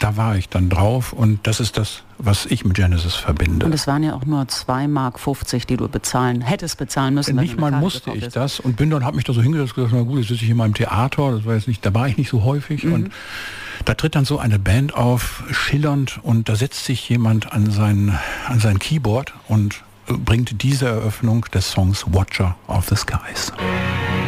da war ich dann drauf und das ist das, was ich mit Genesis verbinde. Und es waren ja auch nur 2,50 Mark, die du hättest bezahlen müssen. Nicht mal musste ich das und bin dann, habe mich da so hingesetzt und gesagt, na gut, jetzt sitze ich in meinem Theater, das war jetzt nicht, da war ich nicht so häufig und da tritt dann so eine Band auf, schillernd, und da setzt sich jemand an sein Keyboard und bringt diese Eröffnung des Songs Watcher of the Skies.